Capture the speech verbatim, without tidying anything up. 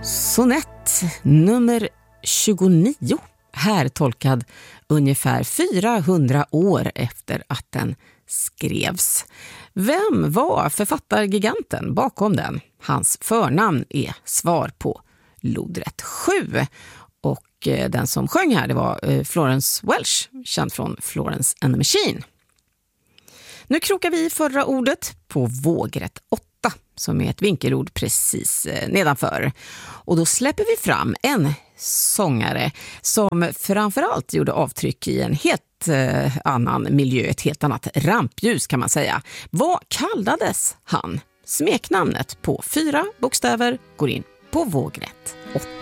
Sonett nummer tjugonio, här tolkad ungefär fyrahundra år efter att den skrevs. Vem var författargiganten bakom den? Hans förnamn är svar på lodrätt sju. Och den som sjöng här, det var Florence Welch, känd från Florence and the Machine. Nu krokar vi förra ordet på vågrätt åtta, som är ett vinkelord precis nedanför. Och då släpper vi fram en sångare som framförallt gjorde avtryck i en helt eh, annan miljö, ett helt annat rampljus kan man säga. Vad kallades han? Smeknamnet på fyra bokstäver går in på vågrätt åtta.